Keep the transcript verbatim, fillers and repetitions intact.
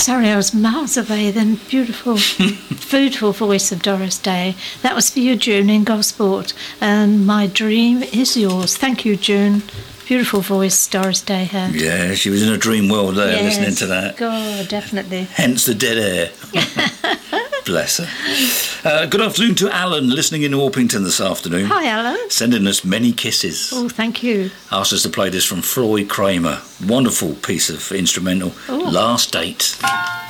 sorry, I was miles away then. Beautiful, beautiful voice of Doris Day. That was for you, June, in Gosport. And My Dream Is Yours. Thank you, June. Beautiful voice Doris Day had. Yeah, she was in a dream world there, yes. listening to that. God, definitely. Hence the dead air. Bless her. Uh, good afternoon to Alan, listening in Orpington this afternoon. Hi, Alan. Sending us many kisses. Oh, thank you. Asked us to play this from Floyd Kramer. Wonderful piece of instrumental. Ooh. Last Date.